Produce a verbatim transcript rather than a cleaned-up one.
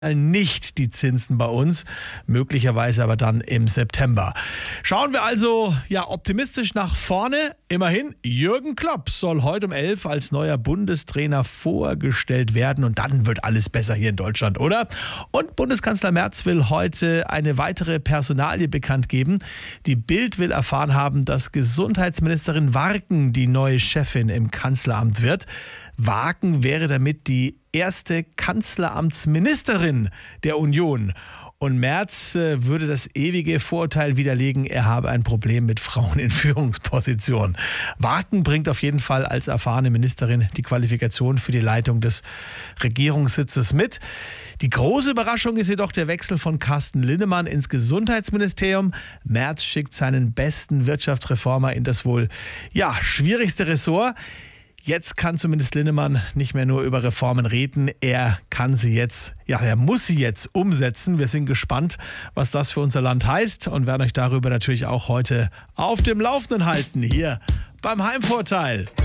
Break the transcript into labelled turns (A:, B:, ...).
A: nicht die Zinsen bei uns, möglicherweise aber dann im September. Schauen wir also ja optimistisch nach vorne. Immerhin, Jürgen Klopp soll heute um elf als neuer Bundestrainer vorgestellt werden und dann wird alles besser hier in Deutschland, oder? Und Bundeskanzler Merz will heute eine weitere Personalie bekannt geben. Die Bild will erfahren haben, dass Gesundheitsministerin Warken die neue Chefin im Kanzleramt wird. Warken wäre damit die erste Kanzleramtsministerin der Union. Und Merz äh, würde das ewige Vorurteil widerlegen, er habe ein Problem mit Frauen in Führungspositionen. Warken bringt auf jeden Fall als erfahrene Ministerin die Qualifikation für die Leitung des Regierungssitzes mit. Die große Überraschung ist jedoch der Wechsel von Carsten Linnemann ins Gesundheitsministerium. Merz schickt seinen besten Wirtschaftsreformer in das wohl ja, schwierigste Ressort. Jetzt kann zumindest Linnemann nicht mehr nur über Reformen reden, er kann sie jetzt, ja, er muss sie jetzt umsetzen. Wir sind gespannt, was das für unser Land heißt und werden euch darüber natürlich auch heute auf dem Laufenden halten, hier beim Heimvorteil.